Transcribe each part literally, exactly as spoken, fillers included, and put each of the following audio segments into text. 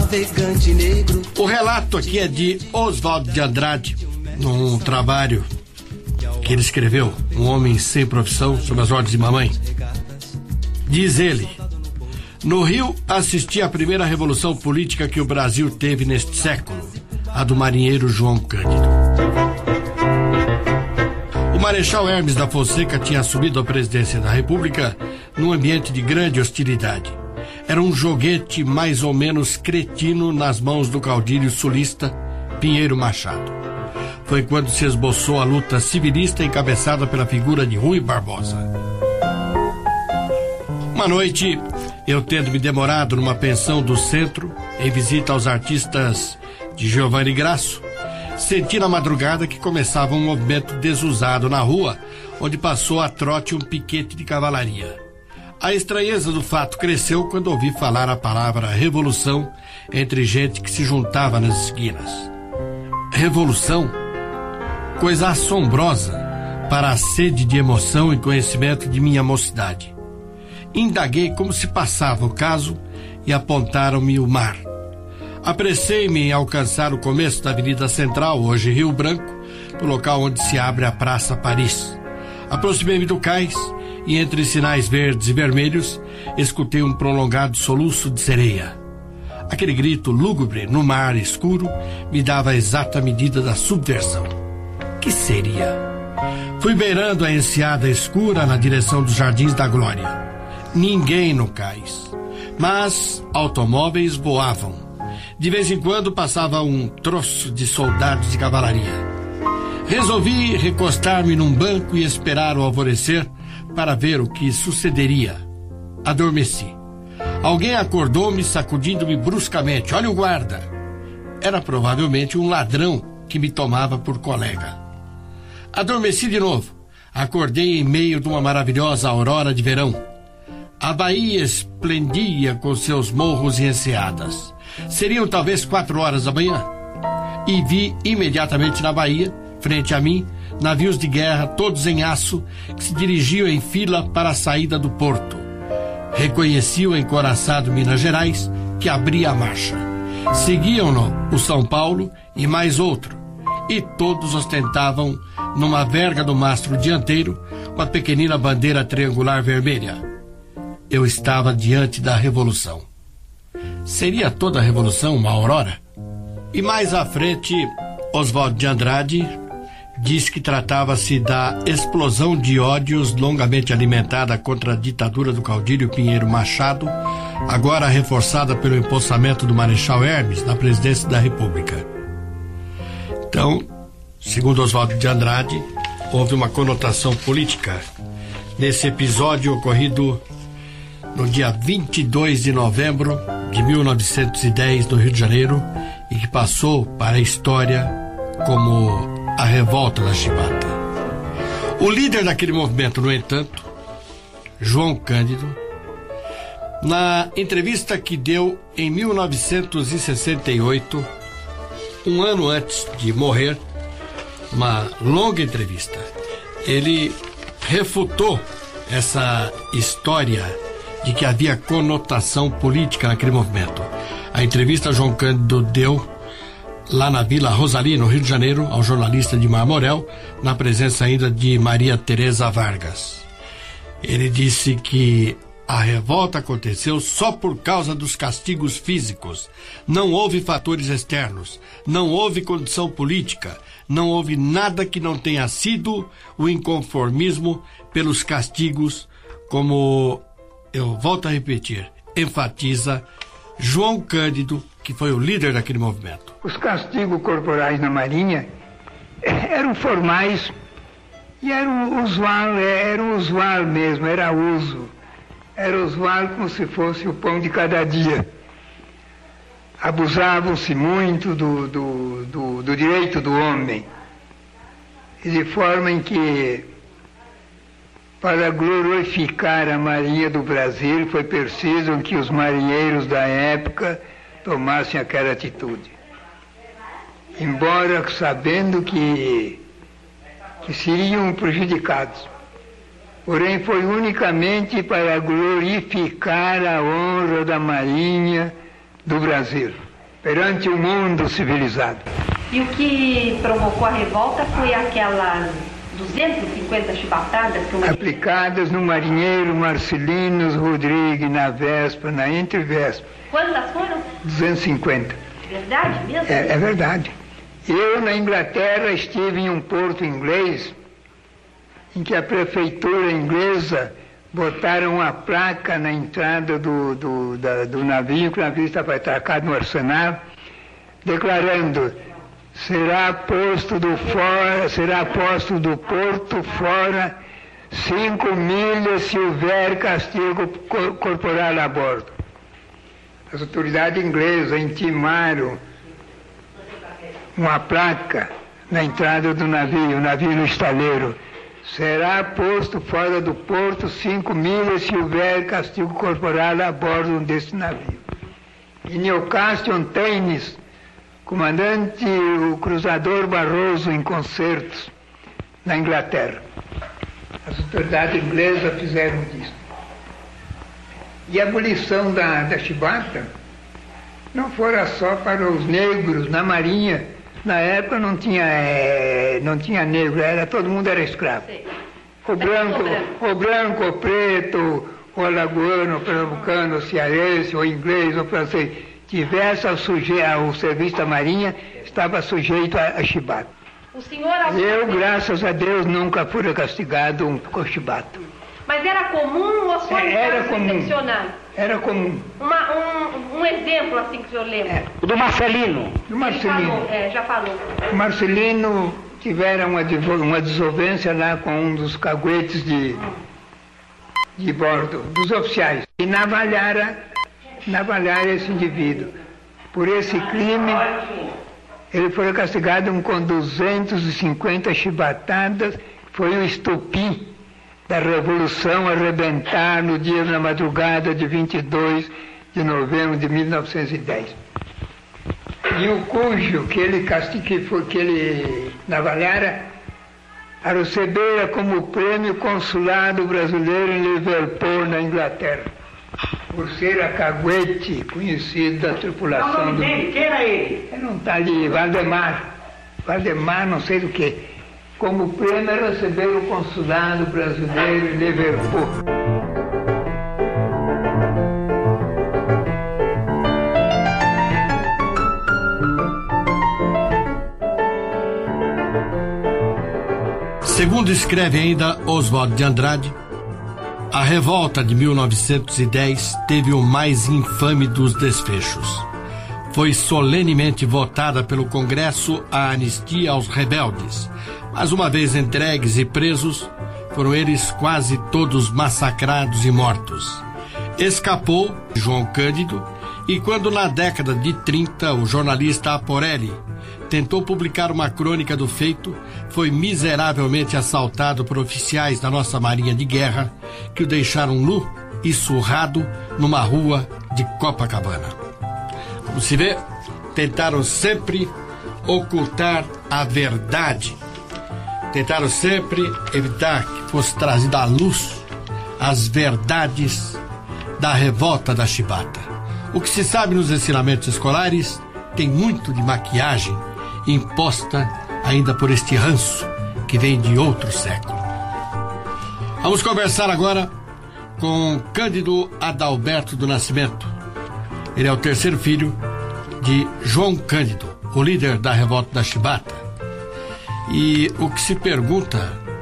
navegante negro. O relato aqui é de Oswaldo de Andrade, num trabalho que ele escreveu, Um Homem Sem Profissão, sob as ordens de mamãe. Diz ele: no Rio assisti à primeira revolução política que o Brasil teve neste século, a do marinheiro João Cândido. O Marechal Hermes da Fonseca tinha assumido a presidência da República num ambiente de grande hostilidade. Era um joguete mais ou menos cretino nas mãos do caudilho sulista Pinheiro Machado. Foi quando se esboçou a luta civilista encabeçada pela figura de Rui Barbosa. Uma noite, eu tendo me demorado numa pensão do centro, em visita aos artistas de Giovanni Grasso, senti na madrugada que começava um movimento desusado na rua, onde passou a trote um piquete de cavalaria. A estranheza do fato cresceu quando ouvi falar a palavra revolução entre gente que se juntava nas esquinas. Revolução? Coisa assombrosa para a sede de emoção e conhecimento de minha mocidade. Indaguei como se passava o caso e apontaram-me o mar. Apressei-me em alcançar o começo da Avenida Central, hoje Rio Branco, no local onde se abre a Praça Paris. Aproximei-me do cais e, entre sinais verdes e vermelhos, escutei um prolongado soluço de sereia. Aquele grito lúgubre no mar escuro me dava a exata medida da subversão. Que seria? Fui beirando a enseada escura na direção dos Jardins da Glória. Ninguém no cais, mas automóveis voavam. De vez em quando passava um troço de soldados de cavalaria. Resolvi recostar-me num banco e esperar o alvorecer para ver o que sucederia. Adormeci. Alguém acordou-me sacudindo-me bruscamente. Olha o guarda! Era provavelmente um ladrão que me tomava por colega. Adormeci de novo. Acordei em meio de uma maravilhosa aurora de verão. A Bahia esplendia com seus morros e enseadas. Seriam talvez quatro horas da manhã. E vi imediatamente na Bahia, frente a mim, navios de guerra, todos em aço, que se dirigiam em fila para a saída do porto. Reconheci o encoraçado Minas Gerais, que abria a marcha. Seguiam-no o São Paulo e mais outro, e todos ostentavam, numa verga do mastro dianteiro, uma pequenina bandeira triangular vermelha. Eu estava diante da revolução. Seria toda a revolução uma aurora? E mais à frente, Oswaldo de Andrade diz que tratava-se da explosão de ódios longamente alimentada contra a ditadura do caudilho Pinheiro Machado, agora reforçada pelo empossamento do Marechal Hermes na presidência da República. Então, segundo Oswaldo de Andrade, houve uma conotação política nesse episódio ocorrido no dia vinte e dois de novembro de mil novecentos e dez, no Rio de Janeiro, e que passou para a história como a Revolta da Chibata. O líder daquele movimento, no entanto, João Cândido, na entrevista que deu em mil novecentos e sessenta e oito, um ano antes de morrer, uma longa entrevista, ele refutou essa história de que havia conotação política naquele movimento. A entrevista João Cândido deu lá na Vila Rosalina, no Rio de Janeiro, ao jornalista Dimar Morel, na presença ainda de Maria Teresa Vargas. Ele disse que a revolta aconteceu só por causa dos castigos físicos. Não houve fatores externos, não houve condição política, não houve nada que não tenha sido o inconformismo pelos castigos, como eu volto a repetir, enfatiza João Cândido, que foi o líder daquele movimento. Os castigos corporais na Marinha eram formais e eram usual, eram usual mesmo, era uso. Era usual como se fosse o pão de cada dia. Abusavam-se muito do, do, do, do direito do homem, e de forma em que, para glorificar a Marinha do Brasil, foi preciso que os marinheiros da época tomassem aquela atitude. Embora sabendo que, que seriam prejudicados. Porém, foi unicamente para glorificar a honra da Marinha do Brasil. perante o mundo civilizado. E o que provocou a revolta foi aquelas duzentas e cinquenta chibatadas que o... aplicadas no marinheiro Marcelino Rodrigues na véspera, na entrevéspera. Quantas foram? duzentas e cinquenta. Verdade mesmo? É, é verdade. Eu, na Inglaterra, estive em um porto inglês em que a prefeitura inglesa botaram uma placa na entrada do, do, da, do navio, que o navio estava atracado no arsenal, declarando: será posto do fora, será posto do porto fora cinco milhas se houver castigo corporal a bordo. As autoridades inglesas intimaram uma placa na entrada do navio, o navio no estaleiro: será posto fora do porto cinco milhas se houver castigo corporal a bordo desse navio. Em Newcastle on Thames, comandante o cruzador Barroso em concertos na Inglaterra. As autoridades inglesas fizeram disso. E a abolição da, da chibata não fora só para os negros na marinha. Na época não tinha, é, não tinha negro, era, todo mundo era escravo. O branco, o branco, o preto, o alagoano, o pernambucano, o cearense, o inglês, o francês, tivesse ao, suje, ao serviço da marinha, estava sujeito a, a chibata. O senhor... Eu, graças a Deus, nunca fui castigado um, com chibata. Mas era comum ou foi era comum. excepcional? Era comum. Uma, um, um exemplo assim que o senhor lembra? É. Do Marcelino. Do Marcelino. Falou, é, já falou. O Marcelino tivera uma, uma desolvência lá com um dos caguetes de, de bordo, dos oficiais. E navalhara, navalhara esse indivíduo. Por esse crime, ele foi castigado com duzentas e cinquenta chibatadas. Foi o estupim da Revolução arrebentar no dia na madrugada de vinte e dois de novembro de mil novecentos e dez. E o cujo que ele castigou, que ele navalhara, a recebera como prêmio consulado brasileiro em Liverpool, na Inglaterra, por ser a caguete conhecido da tripulação. Não, não do... dele, quem era ele? Ele não está ali, Valdemar. Valdemar, não sei do que. Como prêmio é receber o consulado brasileiro em Liverpool. Segundo escreve ainda Oswald de Andrade, a revolta de mil novecentos e dez teve o mais infame dos desfechos. Foi solenemente votada pelo Congresso a anistia aos rebeldes, mas uma vez entregues e presos, foram eles quase todos massacrados e mortos. Escapou João Cândido, e quando na década de trinta o jornalista Aporelli tentou publicar uma crônica do feito, foi miseravelmente assaltado por oficiais da nossa Marinha de Guerra, que o deixaram nu e surrado numa rua de Copacabana. Como se vê, tentaram sempre ocultar a verdade. Tentaram sempre evitar que fosse trazida à luz as verdades da revolta da chibata. O que se sabe nos ensinamentos escolares tem muito de maquiagem imposta ainda por este ranço que vem de outro século. Vamos conversar agora com Cândido Adalberto do Nascimento. Ele é o terceiro filho de João Cândido, o líder da revolta da chibata. E o que se pergunta,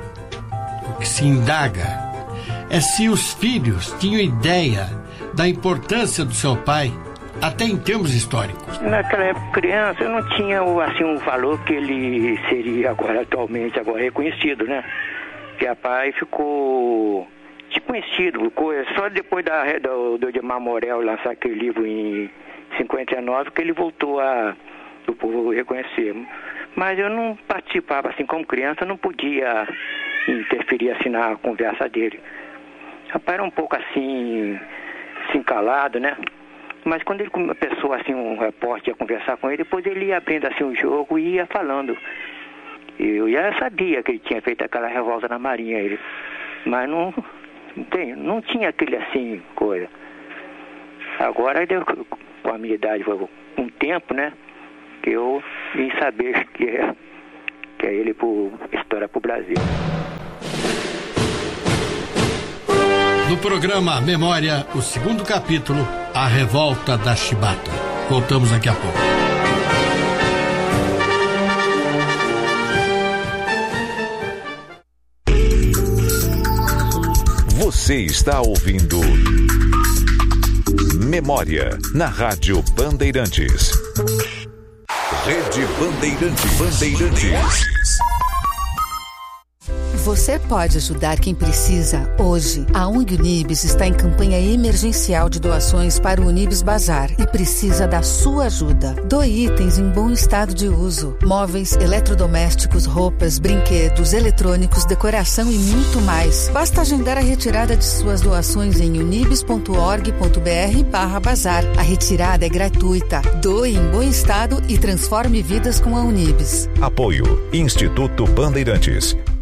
o que se indaga, é se os filhos tinham ideia da importância do seu pai, até em termos históricos. Naquela época, criança, eu não tinha assim, um valor que ele seria agora, atualmente, agora reconhecido, né? Que a pai ficou desconhecido, só depois da, do, do Edmar Morel lançar aquele livro em cinquenta e nove que ele voltou a o povo reconhecer. Mas eu não participava, assim, como criança, não podia interferir assim na conversa dele. O pai era um pouco assim, assim calado, né? Mas quando ele, uma pessoa, assim, um repórter ia conversar com ele, depois ele ia abrindo assim um jogo e ia falando. Eu já sabia que ele tinha feito aquela revolta na Marinha, ele, mas não, não, tem, não tinha aquele assim, coisa. Agora, com a minha idade, um tempo, né? Que eu vim saber que é, que é ele por história pro Brasil. No programa Memória, o segundo capítulo, A Revolta da Chibata. Voltamos daqui a pouco. Você está ouvindo Memória na Rádio Bandeirantes. Rede Bandeirantes. Bandeirantes. Você pode ajudar quem precisa hoje. A O N G Unibis está em campanha emergencial de doações para o Unibis Bazar e precisa da sua ajuda. Doe itens em bom estado de uso. Móveis, eletrodomésticos, roupas, brinquedos, eletrônicos, decoração e muito mais. Basta agendar a retirada de suas doações em unibis ponto org ponto br barra bazar. A retirada é gratuita. Doe em bom estado e transforme vidas com a Unibis. Apoio Instituto Bandeirantes.